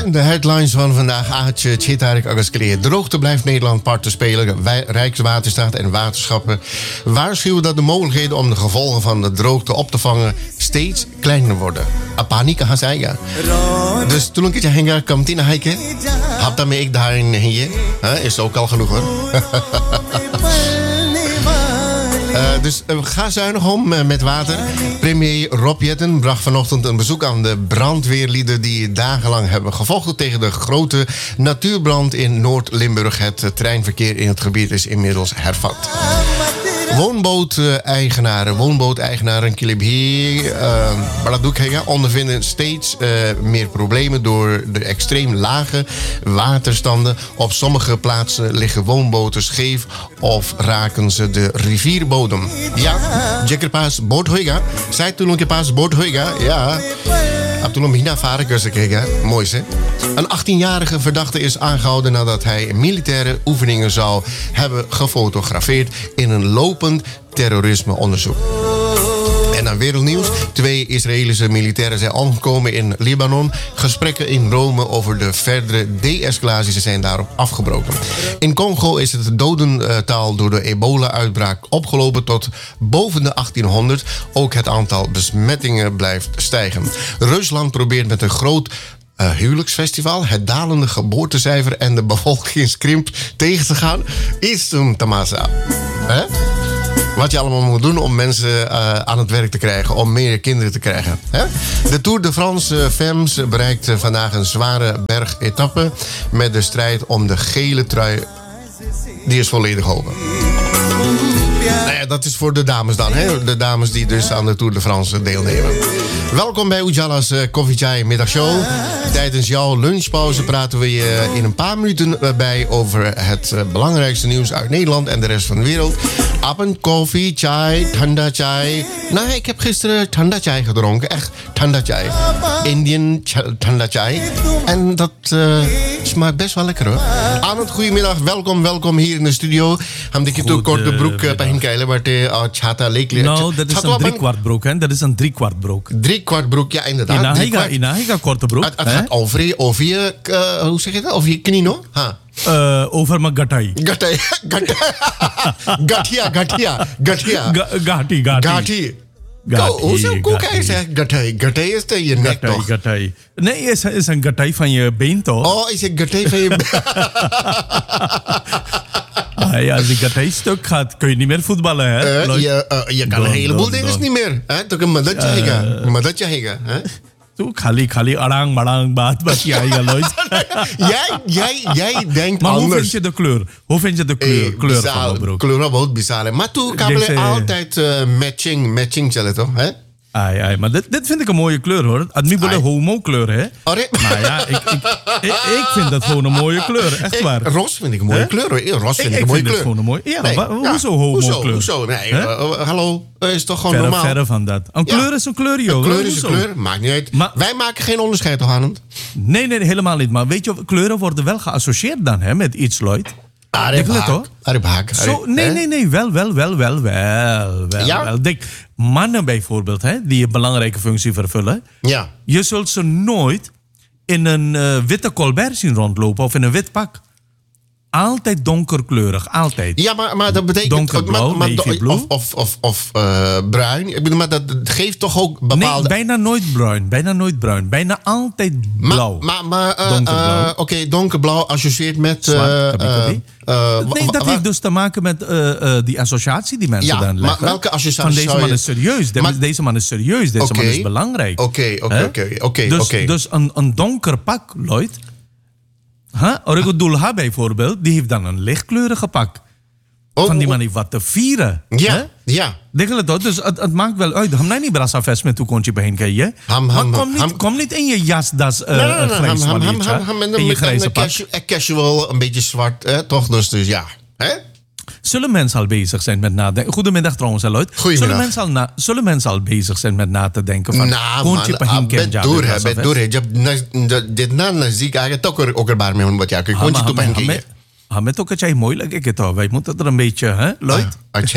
En de headlines van vandaag. Aatje Tjitarik Agaskeleer. Droogte blijft Nederland part te spelen. Rijkswaterstaat en waterschappen waarschuwen dat de mogelijkheden om de gevolgen van de droogte op te vangen steeds kleiner worden. Apanika Hasaiga. Dus toen ik het henga kwam tien hiken. Had daarmee ik daarin hier. Is ook al genoeg hoor. Dus ga zuinig om met water. Premier Rob Jetten bracht vanochtend een bezoek aan de brandweerlieden die dagenlang hebben gevochten tegen de grote natuurbrand in Noord-Limburg. Het treinverkeer in het gebied is inmiddels hervat. Woonbooteigenaren Kilibhi ondervinden steeds meer problemen door de extreem lage waterstanden. Op sommige plaatsen liggen woonboten scheef of raken ze de rivierbodem. Ja, Jekker Paas boot hoiga. Zij toen een paas boot hoiga. Ja. Mooi hè? Een 18-jarige verdachte is aangehouden nadat hij militaire oefeningen zou hebben gefotografeerd in een lopend terrorismeonderzoek. En dan wereldnieuws. 2 Israëlische militairen zijn omgekomen in Libanon. Gesprekken in Rome over de verdere de-escalatie zijn daarop afgebroken. In Congo is het dodental door de ebola-uitbraak opgelopen tot boven de 1800. Ook het aantal besmettingen blijft stijgen. Rusland probeert met een groot huwelijksfestival het dalende geboortecijfer en de bevolkingskrimp tegen te gaan. Is een tamasa. Wat je allemaal moet doen om mensen aan het werk te krijgen, om meer kinderen te krijgen. Hè? De Tour de France Femmes bereikt vandaag een zware bergetappe met de strijd om de gele trui. Die is volledig open. Nou ja, dat is voor de dames dan. Hè? De dames die dus aan de Tour de France deelnemen. Welkom bij Ujala's Koffie Chai middagshow. Tijdens jouw lunchpauze praten we je in een paar minuten bij over het belangrijkste nieuws uit Nederland en de rest van de wereld. Appen, koffie, chai, thanda chai. Nou, ik heb gisteren thanda chai gedronken. Echt thanda chai. Indian thanda chai. En dat smaakt best wel lekker hoor. Arnold, goedemiddag. Welkom hier in de studio. Ham ik je korte broek bij Hinkeilen, waar de chata leek. Nou, dat is een 3/4 broek, hè? Dat is een 3/4 broek. 3/4 broek, ja, inderdaad. Inahiga korte broek. Het gaat over je, hoe zeg je dat? Over je knie, no? Ha. Over mijn gatai. Gati. Hoe kan je zeggen gatai? Gatai is de je nek toch? Gatai. Nee, is een gatai van je been toch? Oh, is het gatai van je been? Ja, als die gatai stuk gaat, kun je niet meer voetballen, hè? Je kan een heleboel dingen niet meer. Toch een madatje hega. Toen khali arang marang baat jij nooit. Jij denkt maar anders. Hoe vind je de kleur? Hoe vind je de kleur van de broek? Kleur wordt bizar. Maar toen kan je altijd matching zullen toch? Hè? Ai, maar dit vind ik een mooie kleur hoor. Het niet een homo kleur hè. Maar ja, ik vind dat gewoon een mooie kleur. Echt waar. Ros vind ik een mooie kleur hoor. Ros vind ik een mooie kleur. Gewoon een mooie. Ja, hoezo homo kleur? Hoezo? Nee, hallo. Is toch gewoon normaal? Verre van dat. Een kleur is een kleur joh. Een kleur is een kleur. Maakt niet uit. Maar wij maken geen onderscheid toch aan het? Nee, helemaal niet. Maar weet je, kleuren worden wel geassocieerd dan hè, met iets Lloyd. Aribhaak. Nee. Wel. Ja? Denk, mannen bijvoorbeeld, hè, die een belangrijke functie vervullen. Ja. Je zult ze nooit in een witte colbert zien rondlopen of in een wit pak. Altijd donkerkleurig, altijd. Ja, maar dat betekent donkerblauw, navyblauw. Of bruin. Ik bedoel, maar dat geeft toch ook bepaalde. Nee, bijna nooit bruin. Bijna altijd blauw. Maar oké, donkerblauw associeert met zwart. Nee, dat heeft dus te maken met die associatie die mensen dan leggen. Maar welke associatie? Van deze man is serieus. Deze man is serieus. Deze man is belangrijk. Oké. Dus een donker pak, Lloyd. Origo Dulha bijvoorbeeld, die heeft dan een lichtkleurige pak. Van die man heeft wat te vieren. Ja. Dus het maakt wel uit. Ham niet brasa vest met toekontje bij hen, je. Kom niet in je jasdas grijs in je grijze pak. Casual, een beetje zwart, toch? Dus ja. Zullen mensen al bezig zijn met nadenken? Goedemiddag trouwens, Lloyd. Zullen mensen al bezig zijn met na te denken van... Kontje pahin kenja. Dit na zie ik toch ook erbaar mee wat jij kontje toe pahin kenja. Met ook het jij moeilijk ik het al. Wij moeten er een beetje, hè, Lloyd?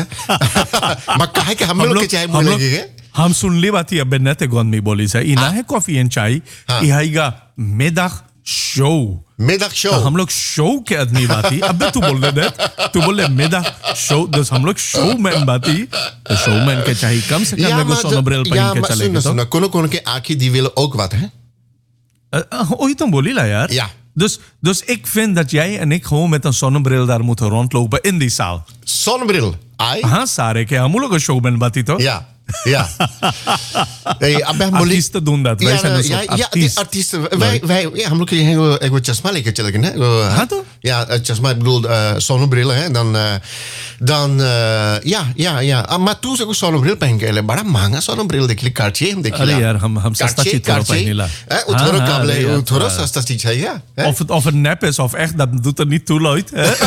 Maar kijk, het jij moeilijk, hè? Ham sun libat hier benette gon me boli zei. Ina he koffie en chai. Ihaiga middag show. middagshow. हम लोग शो के आदमी बाती अबे तू बोल रहे तू बोले मिदा शो दस हम लोग शोमैन बाती तो शोमैन के चाहिए कम से कम एगो सोनब्रेल पहन के चलेंगे तो Kono ke aki die willen ook wat, hè? ooit dan bolila यार. Ja. Dus ik vind dat jij en ik gewoon met een zonnebril daar moeten rondlopen in die zaal. Zonnebril. Ai? हाँ सारे के हम लोग showman बाती तो Ja. Ja. Hey, artiesten doen dat. Wij zijn een soort artiest. artiesten. Wij, ja, हम लोग के यहाँ एगो चश्मा लेके चले गए ना. हाँ तो? Ja, चश्मा ik bedoel zonnebrillen, hè. Dan ja. Maar toen ze ook zonnebril पहन के ले बड़ा महंगा zonnebril देख ली Cartier हम देख अरे यार हम सस्ता चीज थोड़ा पहने ला. थोड़ा सस्ता चीज है या. Of het nep is of echt, dat doet er niet toe, Lloyd.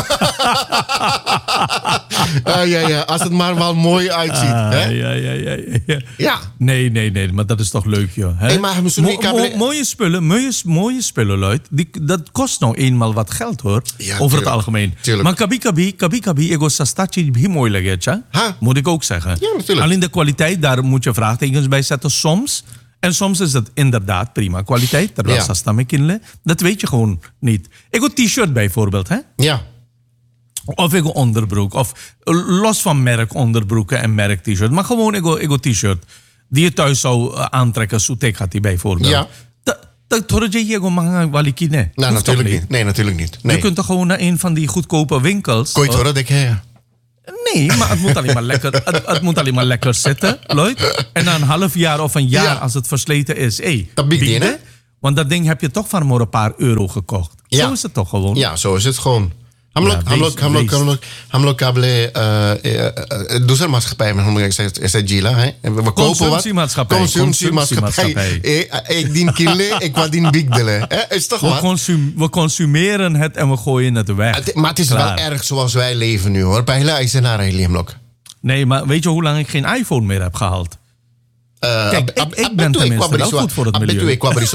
Ja, als het maar wel mooi uitziet. Hè? Ja. Nee, maar dat is toch leuk, joh. Hè? Hey, maar mooie spullen, Lloyd. Dat kost nou eenmaal wat geld, hoor. Ja, over het algemeen. Tuurlijk. Maar kabi, ego sastachi bhi mooi lage, tja. Moet ik ook zeggen. Ja, natuurlijk. Alleen de kwaliteit, daar moet je vraagtekens bij zetten soms. En soms is het inderdaad prima kwaliteit. Terwijl sasta me kinle. Dat weet je gewoon niet. Ego t-shirt bijvoorbeeld, hè? Ja. Of ego onderbroek. Of los van merk onderbroeken en merk t-shirt. Maar gewoon ego t-shirt. Die je thuis zou aantrekken. Soetek had die bijvoorbeeld. Ja. Dat hoor je ego mahanga waliki ne. Nou, natuurlijk niet. Nee, natuurlijk niet. Nee. Je kunt toch gewoon naar een van die goedkope winkels. Kon je het horen, denk ik, ja. Nee, maar het moet alleen maar lekker zitten, Lloyd. En na een half jaar of een jaar, als het versleten is, dat bieden. Want dat ding heb je toch van maar een paar euro gekocht. Zo is het toch gewoon. Ja, zo is het gewoon. हम लोग काबले दूसरा maatschappij met हम is het Gila, hè? We kopen wat. Consumptiemaatschappij. Ik dien kille, ik wat dien bigdelen. Is toch wat? We consumeren het en we gooien het weg. Maar het is wel erg zoals wij leven nu, hoor. Bij Hila is het naar Heliumlok. Nee, maar weet je hoe lang ik geen iPhone meer heb gehaald? Kijk, ik ben tenminste wel goed voor het milieu. Ik kwam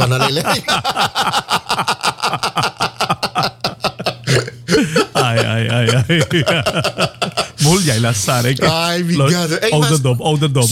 Ai. Mol jij la sare. Ai, wie gaat er? Ouderdom.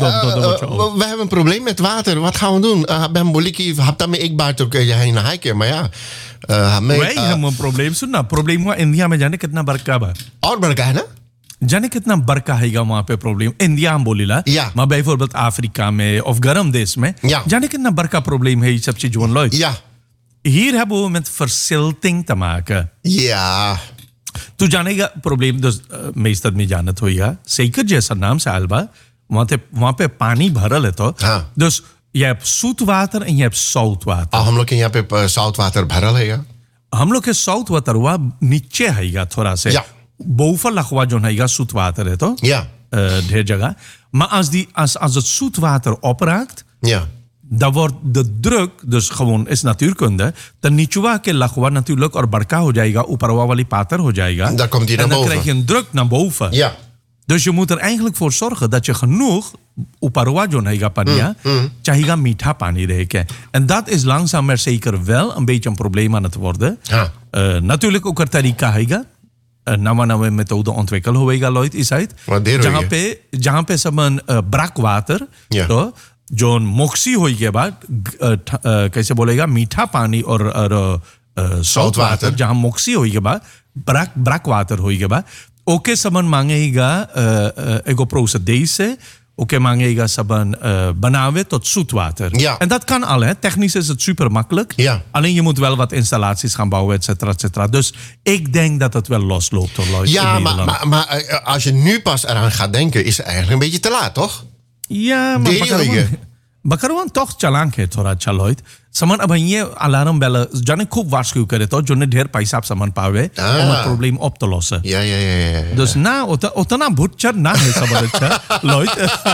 We hebben een probleem met water. Wat gaan we doen? Ben boliki, hapta ik baat ook heen hiken, maar ja. Wij hebben een probleem. Sunna, probleem हुआ इंडिया में जाने कितना बरका बा. और बरका है ना? जाने कितना बरका हैगा वहाँ पे प्रॉब्लम इंडिया हम बोलीला मैं bijvoorbeeld अफ्रीका में of गर्म देश में जाने कितना बरका प्रॉब्लम है ये सब चीज zone Lloyd. Ja. Hier hebben we met verzilting te maken. Ja. तू जानेगा प्रॉब्लम dus meestal में जानत होइगा zeker जैसा नाम से alba वहाँ पे पानी भरल है तो dus je hebt zoet water en je hebt zout water. हम लोग के यहाँ पे zoutwater भरल है या? हम लोग के zout water हुआ नीचे हैगा थोड़ा से. Ja. Boven lag जो हैगा zoet water है तो. Ja. ढेर जगह. Maar als het zoetwater opraakt, dan wordt de druk, dus gewoon is natuurkunde, dan नीचुआ के लखवा natuurlijk और बड़का हो जाएगा, ऊपरवा वाली पातर हो जाएगा. Dan komt die naar en dan boven. krijg je een druk naar boven. Ja. Dus je moet er eigenlijk voor zorgen dat je genoeg ऊपरवा जो रहेगा पानी, चाहिएगा मीठा पानी रहेगा. En dat is langzaam maar zeker wel een beetje een probleem aan het worden. Natuurlijk ook een tariqa हैगा. नवा मेथड ontwikkeld होएगा Lloyd is uit जहाँ पे सब ब्रैक वाटर तो जो मोक्सी होई के बाद कैसे बोलेगा मीठा पानी और सॉल्ट वाटर जहाँ मोक्सी होई के बाद ब्रैक वाटर होई के बाद ओके सबन मांगेगा एगो procedese oké मांगेगा सबन बनावे tot zoetwater. En dat kan al, hè. Technisch is het super makkelijk. Alleen je moet wel wat installaties gaan bouwen, et cetera. Dus ik denk dat het wel losloopt, hoor, Lloyd. Ja, maar als je nu pas eraan gaat denken, is het eigenlijk een beetje te laat, toch? Ja, maar बकरवान toch चलांक है थोड़ा अच्छा Lloyd. सामान अब ये alarm bell जाने खूब वार्षिक करे तो जोने ढेर पैसा सामान पावे और problem op te lossen. Ja. Dus na उतना भुटचर ना है सब अच्छा Lloyd.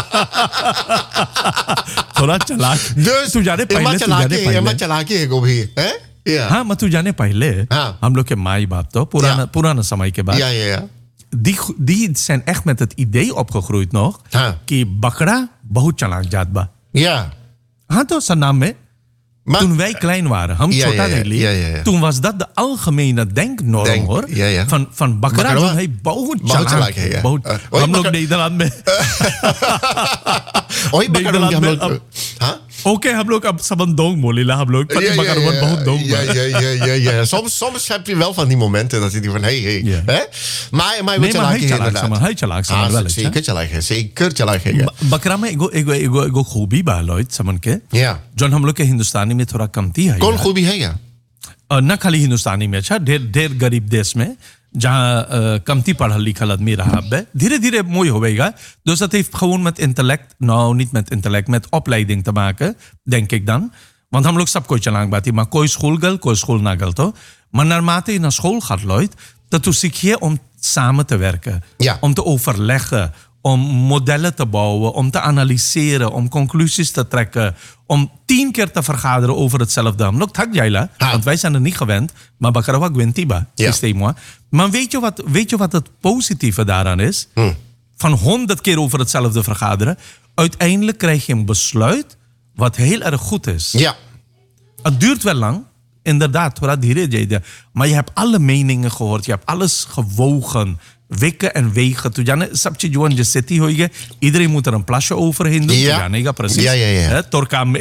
थोड़ा चलाक. Dus तू जाने पहले चलाकी है को भी, हैं? हाँ, मैं तू जाने पहले हम लोग के माई बाप तो पुराना समय के बाद. Ja. Die zijn echt met het idee opgegroeid nog. कि बकरा बहुत चलाक जात बा. Ja. हाँ तो सनाम में toen wij klein waren, हम छोटा नहीं toen was dat de algemene denknorm hoor. Van बकरा जो है बहुत चलाक है. हम लोग Nederland में Nederland में Oké, हम लोग अब सबन dong molila, हम लोग पति बकरवन बहुत dong. Ja. Soms heb je wel van die momenten dat je die van, hey. Ja. Hè? Maar Nee, weet je maar inderdaad. hij chalak saman wel. Zeker chalak है. बकरा में एगो खूबी बा लॉयड समन के Ja. जोन हम लोग के हिंदुस्तानी में थोड़ा कमती है Kon goed है या? न खाली हिंदुस्तानी में अच्छा ढेर गरीब देश में जहाँ कमती पढ़ल लिखल आदमी रहा बे धीरे धीरे मोई होवेगा dus dat heeft gewoon met intellect nou niet met intellect met opleiding te maken denk ik dan want हम लोग सब कोई चलांग बाती maar कोई school na gel to maar naarmate je naar school gaat Lloyd dat tu zie je om samen te werken Ja. om te overleggen om modellen te bouwen, om te analyseren, om conclusies te trekken, om 10 keer te vergaderen over hetzelfde. Nog tak jaila, want wij zijn er niet gewend, maar bakarawa gwentiba, systeem. Maar weet je wat het positieve daaraan is? Van 100 keer over hetzelfde vergaderen, uiteindelijk krijg je een besluit wat heel erg goed is. Ja. Het duurt wel lang, inderdaad, maar je hebt alle meningen gehoord, je hebt alles gewogen. Wikken en wegen. Iedereen moet er een plasje overheen doen. Ja. Precies. Ja. Torka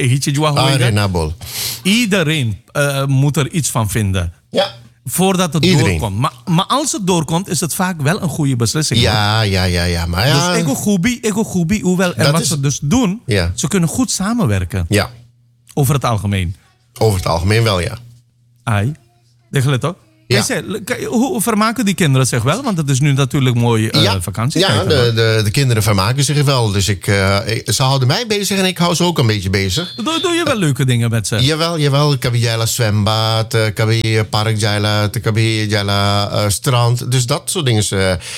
iedereen moet er iets van vinden. Ja. Voordat het doorkomt. Maar als het doorkomt, is het vaak wel een goede beslissing. Ja. Maar ja. Dus ego goebi, hoewel. En wat ze dus doen, ze kunnen goed samenwerken. Ja. Over het algemeen. Over het algemeen wel, ja. Ai. Degelijk toch? Ja. Hoe vermaken die kinderen zich wel? Want het is nu natuurlijk mooi vakantie. Ja, de kinderen vermaken zich wel. Dus ze houden mij bezig en ik hou ze ook een beetje bezig. Doe je wel leuke dingen met ze? Jawel. Kabijala zwembad, kabij parkjala, kabijala strand. Dus dat soort dingen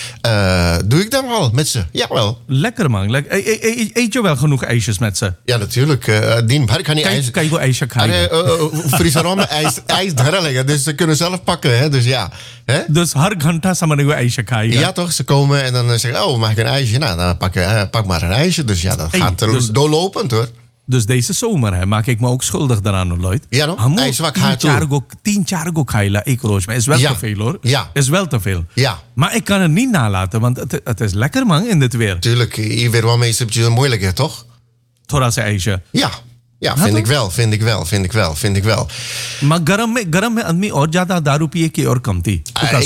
doe ik dan wel met ze. Jawel. Lekker man. Eet je wel genoeg ijsjes met ze? Ja, natuurlijk. Kan je ijs... Kan je ijsje krijgen? Frisarom ijs daar liggen. Dus ze kunnen zelf pakken. Hè? Dus ja. Hè? Dus har ghanta samen ijsje krijgen? Ja toch, ze komen en dan zeggen mag ik een ijsje? Nou, dan pak maar een ijsje. Dus ja, dat gaat er doorlopend hoor. Dus deze zomer maak ik me ook schuldig daaraan, Lloyd. Ja, no? Hij zwak haar toe. 10 jaar kaila, ik roos. Maar is wel te veel, hoor. Ja. Is wel te veel. Ja. Maar ik kan het niet nalaten, want het is lekker, man, in dit weer. Tuurlijk, hier weer wel meestal een beetje moeilijker, toch? Thora's ijsje. Ja, vind ik wel. Maar garam में आदमी और ज्यादा दारू पिए की और कम थी.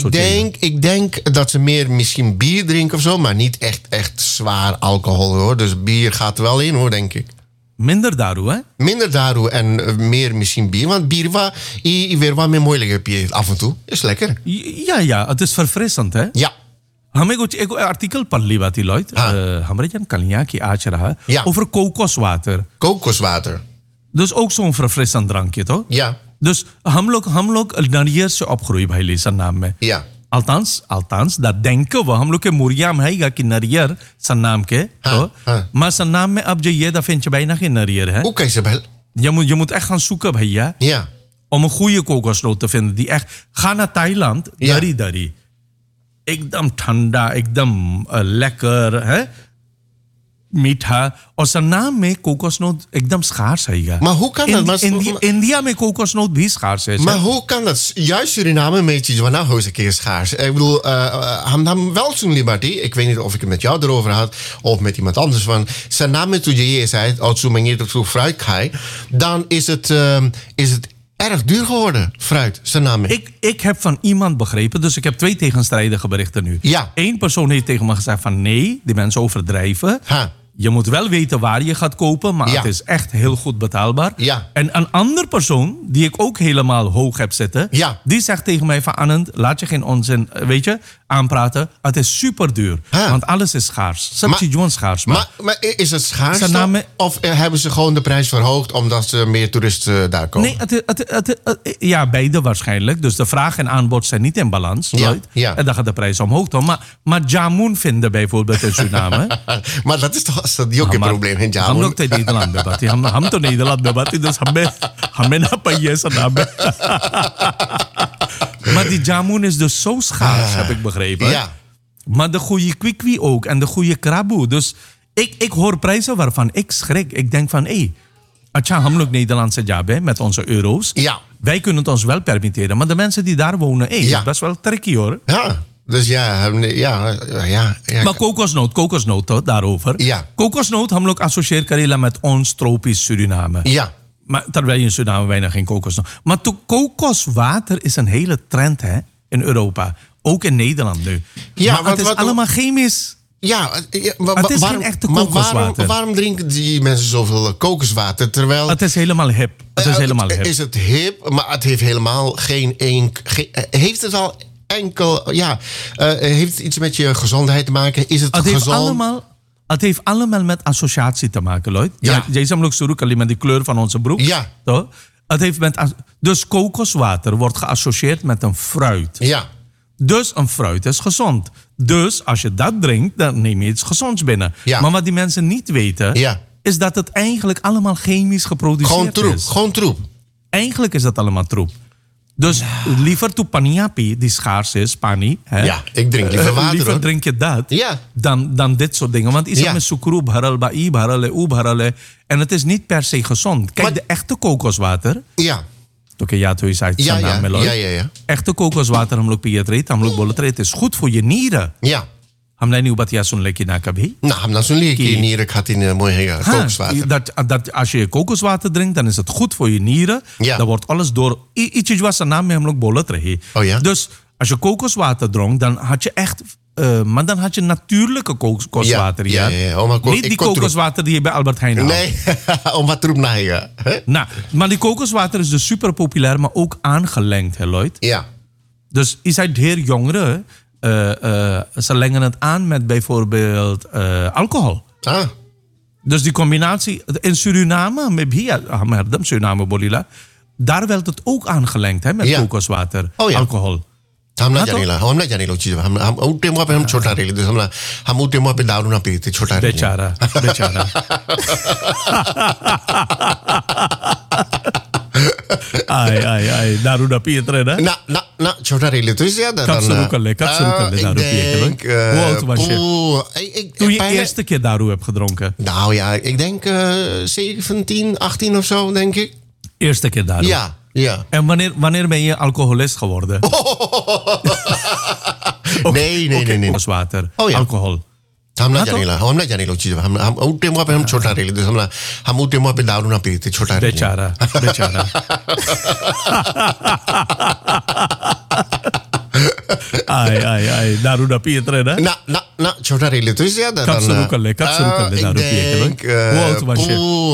Ik denk dat ze meer misschien bier drinken of zo, maar niet echt zwaar alcohol hoor. Dus bier gaat er wel in hoor, denk ik. Minder daru, hè? Minder daru en meer misschien bier. Want bier weer wat meer moeilijk heb je af en toe. Is lekker. Ja, het is verfrissend, hè? Ja. हमें कुछ एक आर्टिकल पढ़ ली बात लॉयड हमारे जन कलियां की आज रहा over kokoswater. Dus ook zo'n verfrissend drankje, toch? Ja. Dus हम लोग नारियल से opgroeid भाई ली नाम में. Ja. Althans, dat denken we. हम लोग के मुरिया में है कि नारियल सन्नाम के तो maar सन्नाम में अब जो ये dat vind je bijna geen नारियल है. Hoe kan je ze bellen? Je moet echt gaan zoeken भैया. Ja. Om een goede kokosnoot te vinden die echt ga naar Thailand, dari. एकदम ठंडा एकदम लेकर है मीठा और सन्नाम में कोकोसनोot एकदम schaars है. Maar hoe kan dat? India में कोकोसनोot भी schaars है. Maar hoe kan dat? Juist Suriname een beetje van nou is een keer schaars. Ik bedoel, hem wel zo'n liberty. Ik weet niet of ik het met jou erover had of met iemand anders van Suriname toen je zei als zo'n manier dat zo fruit ga, dan is het erg duur geworden, fruit, Suriname. Ik heb van iemand begrepen, dus ik heb 2 tegenstrijdige berichten nu. Ja. 1 persoon heeft tegen me gezegd van nee, die mensen overdrijven. Je moet wel weten waar je gaat kopen, maar het is echt heel goed betaalbaar. Ja. En een ander persoon, die ik ook helemaal hoog heb zitten, die zegt tegen mij van Anand, laat je geen onzin, aanpraten. Het is super duur, want alles is schaars. Schaars. Maar is het schaars of hebben ze gewoon de prijs verhoogd omdat ze meer toeristen daar komen? Nee, beide waarschijnlijk. Dus de vraag en aanbod zijn niet in balans. Ja. En dan gaat de prijs omhoog. Maar jamun vinden bijvoorbeeld in Suriname. Maar dat is toch ook een probleem in jamun? हम लोग तो Nederland में बात हम तो Nederland में बात dus हमें ना पाइए Suriname. Maar die jamun is dus zo schaars, heb ik begrepen. Ja. Maar de goede kwikwi ook en de goede kraboe. Dus ik hoor prijzen waarvan ik schrik. Ik denk van, Acha, हम लोग Nederlandse jabe met onze euro's. Ja. Wij kunnen het ons wel permitteren. Maar de mensen die daar wonen, is best wel tricky hoor. Ja. Dus ja. Maar kokosnoot toch, daarover. Ja. Kokosnoot, हम लोग associeer करेला met ons tropisch Suriname. Ja. Maar terwijl je in Suriname bijna geen kokosnoot. Maar kokoswater is een hele trend hè, in Europa. Ook in Nederland nu. Ja, maar het is allemaal chemisch. Ja, het is geen echte kokoswater. Waarom drinken die mensen zoveel kokoswater? Terwijl het is helemaal hip. Is het hip, maar het heeft helemaal heeft het al enkel... Ja, heeft het iets met je gezondheid te maken? Is het gezond? Het heeft allemaal met associatie te maken, Lloyd. Ja. Jij zou ook zoeken met die kleur van onze broek. Ja. Toch? Het heeft dus kokoswater wordt geassocieerd met een fruit. Ja. Dus een fruit is gezond. Dus als je dat drinkt, dan neem je iets gezonds binnen. Ja. Maar wat die mensen niet weten, is dat het eigenlijk allemaal chemisch geproduceerd is. Gewoon troep. Eigenlijk is dat allemaal troep. Dus liever toe paniapi, die schaars is, pani. Hè? Ja, ik drink liever water. Liever drink je dat dan dit soort dingen. Want is met sucru bharal, ba'i bharal, en het is niet per se gezond. Kijk, de echte kokoswater... Ja. Oké, ja, toen je zei ja. Echte kokoswater, हम लोग पियत रहे, हम लोग बोलते रहे, het is goed voor je nieren. Ja. हमने नहीं बात या सुन ले कि ना कभी. Nou, हमने सुन लिया कि nieren gaat in mooi kokoswater. Dat als je kokoswater drinkt, dan is het goed voor je nieren. Ja. Dan wordt alles door iets was zijn naam, हम लोग बोलत रहे. Oh ja. Dus als je kokoswater dronk, dan had je echt maar dan had je natuurlijke kokoswater. Ja. Niet die kokoswater die je bij Albert Heijn haalt. Nee, om wat troep naar je. Nou, maar die kokoswater is dus super populair, maar ook aangelengd, hè, Lloyd? Ja. Dus is hij heer jongeren, ze lengen het aan met bijvoorbeeld alcohol. Ah. Dus die combinatie, in Suriname, Suriname Bolila, daar werd het ook aangelengd hè, met kokoswater, alcohol. हम ना जाने ला हम चीज हम उठे वहां पे हम छोटा रेली तो हम उठे वहां पे दारू ना पीते छोटा बेचारा आई दारू ना पिए रहे ना छोटा रेली तो ज्यादा कब शुरू कर ले दारू पिए toen je eerste keer daru hebt gedronken? Nou ja, ik denk 17, 18 of zo, denk ik. Eerste keer daru? Ja. Ja. En wanneer ben je alcoholist geworden? Nee. Water, alcohol. हम ना जाने लो चीज हम उठे वहां पे हम छोटा रेली तो हम उठे वहां पे दारू ना पीते छोटा बेचारा आई दारू ना पिए रहे ना छोटा रेली तो ज्यादा कब शुरू कर ले दारू पिए